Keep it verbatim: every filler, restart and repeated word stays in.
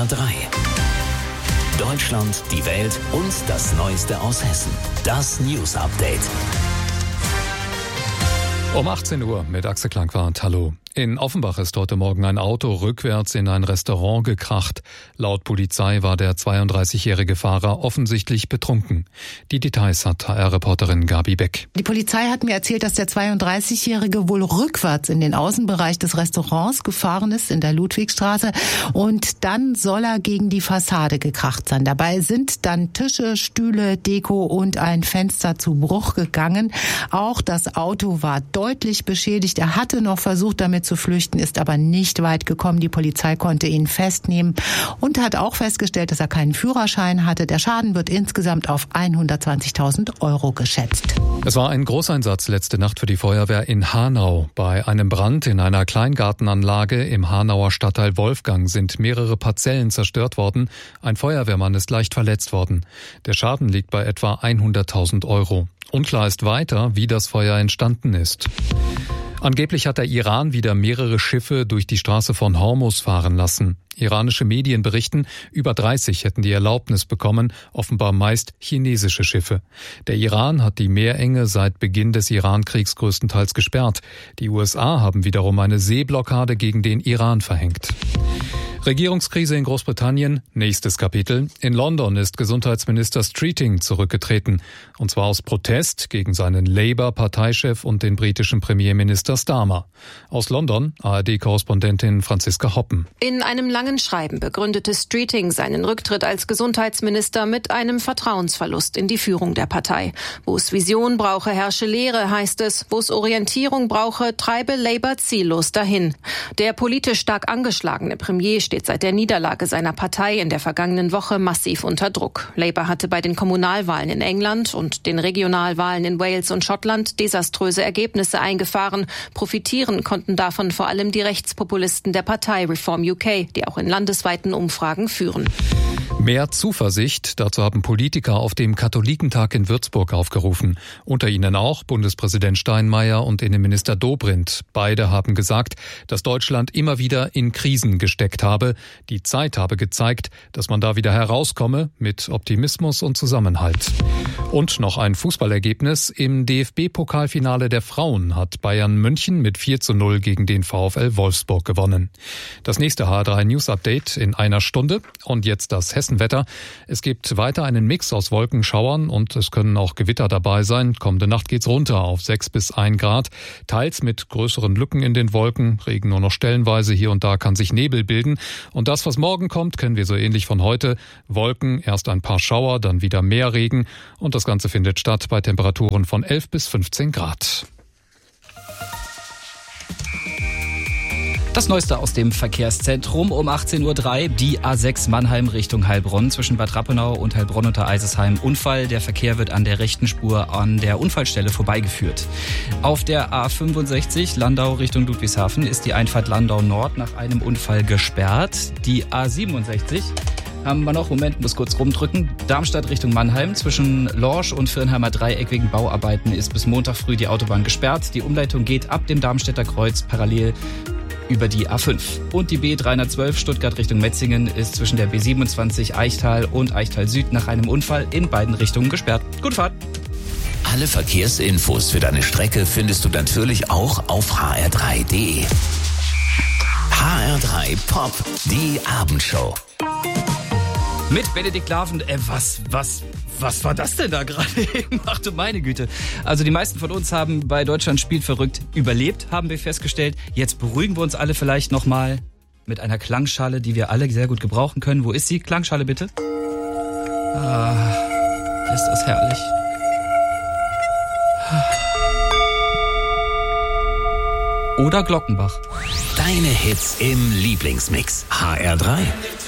R drei. Deutschland, die Welt und das Neueste aus Hessen. Das News Update. Um achtzehn Uhr mit Axel Klangwart. Hallo. In Offenbach ist heute Morgen ein Auto rückwärts in ein Restaurant gekracht. Laut Polizei war der zweiunddreißigjährige Fahrer offensichtlich betrunken. Die Details hat H R-Reporterin Gabi Beck. Die Polizei hat mir erzählt, dass der zweiunddreißigjährige wohl rückwärts in den Außenbereich des Restaurants gefahren ist, in der Ludwigstraße. Und dann soll er gegen die Fassade gekracht sein. Dabei sind dann Tische, Stühle, Deko und ein Fenster zu Bruch gegangen. Auch das Auto war deutlich beschädigt. Er hatte noch versucht, damit zu flüchten, ist aber nicht weit gekommen. Die Polizei konnte ihn festnehmen und hat auch festgestellt, dass er keinen Führerschein hatte. Der Schaden wird insgesamt auf hundertzwanzigtausend Euro geschätzt. Es war ein Großeinsatz letzte Nacht für die Feuerwehr in Hanau. Bei einem Brand in einer Kleingartenanlage im Hanauer Stadtteil Wolfgang sind mehrere Parzellen zerstört worden. Ein Feuerwehrmann ist leicht verletzt worden. Der Schaden liegt bei etwa hunderttausend Euro. Unklar ist weiter, wie das Feuer entstanden ist. Angeblich hat der Iran wieder mehrere Schiffe durch die Straße von Hormuz fahren lassen. Iranische Medien berichten, über dreißig hätten die Erlaubnis bekommen, offenbar meist chinesische Schiffe. Der Iran hat die Meerenge seit Beginn des Iran-Kriegs größtenteils gesperrt. Die U S A haben wiederum eine Seeblockade gegen den Iran verhängt. Regierungskrise in Großbritannien, nächstes Kapitel. In London ist Gesundheitsminister Streeting zurückgetreten. Und zwar aus Protest gegen seinen Labour-Parteichef und den britischen Premierminister Starmer. Aus London, A R D-Korrespondentin Franziska Hoppen. In einem langen Schreiben begründete Streeting seinen Rücktritt als Gesundheitsminister mit einem Vertrauensverlust in die Führung der Partei. Wo es Vision brauche, herrsche Lehre, heißt es. Wo es Orientierung brauche, treibe Labour ziellos dahin. Der politisch stark angeschlagene Premier steht seit der Niederlage seiner Partei in der vergangenen Woche massiv unter Druck. Labour hatte bei den Kommunalwahlen in England und den Regionalwahlen in Wales und Schottland desaströse Ergebnisse eingefahren. Profitieren konnten davon vor allem die Rechtspopulisten der Partei Reform U K, die auch in landesweiten Umfragen führen. Mehr Zuversicht, dazu haben Politiker auf dem Katholikentag in Würzburg aufgerufen. Unter ihnen auch Bundespräsident Steinmeier und Innenminister Dobrindt. Beide haben gesagt, dass Deutschland immer wieder in Krisen gesteckt habe. Die Zeit habe gezeigt, dass man da wieder herauskomme mit Optimismus und Zusammenhalt. Und noch ein Fußballergebnis. Im D F B-Pokalfinale der Frauen hat Bayern München mit vier zu null gegen den VfL Wolfsburg gewonnen. Das nächste H R drei News Update in einer Stunde. Und jetzt das Hessenwetter. Es gibt weiter einen Mix aus Wolkenschauern und es können auch Gewitter dabei sein. Kommende Nacht geht's runter auf sechs bis ein Grad. Teils mit größeren Lücken in den Wolken. Regen nur noch stellenweise. Hier und da kann sich Nebel bilden. Und das, was morgen kommt, kennen wir so ähnlich von heute. Wolken, erst ein paar Schauer, dann wieder mehr Regen. Und das Ganze findet statt bei Temperaturen von elf bis fünfzehn Grad. Das Neueste aus dem Verkehrszentrum um achtzehn Uhr drei, die A sechs Mannheim Richtung Heilbronn zwischen Bad Rappenau und Heilbronn unter Eisesheim. Unfall, der Verkehr wird an der rechten Spur an der Unfallstelle vorbeigeführt. Auf der A fünfundsechzig Landau Richtung Ludwigshafen ist die Einfahrt Landau Nord nach einem Unfall gesperrt. Die A siebenundsechzig haben wir noch, Moment, muss kurz rumdrücken. Darmstadt Richtung Mannheim zwischen Lorsch und Firnheimer Dreieck wegen Bauarbeiten ist bis Montag früh die Autobahn gesperrt. Die Umleitung geht ab dem Darmstädter Kreuz parallel über die A fünf. Und die B dreihundertzwölf Stuttgart Richtung Metzingen ist zwischen der B siebenundzwanzig Eichtal und Eichtal Süd nach einem Unfall in beiden Richtungen gesperrt. Gute Fahrt! Alle Verkehrsinfos für deine Strecke findest du natürlich auch auf h r drei punkt d e. H R drei Pop, die Abendshow. Mit Benedikt Laven, äh, was, was, was war das denn da gerade eben? Ach du meine Güte. Also die meisten von uns haben bei Deutschland spielt verrückt überlebt, haben wir festgestellt. Jetzt beruhigen wir uns alle vielleicht nochmal mit einer Klangschale, die wir alle sehr gut gebrauchen können. Wo ist sie? Klangschale bitte. Ah, ist das herrlich. Oder Glockenbach. Deine Hits im Lieblingsmix. H R drei.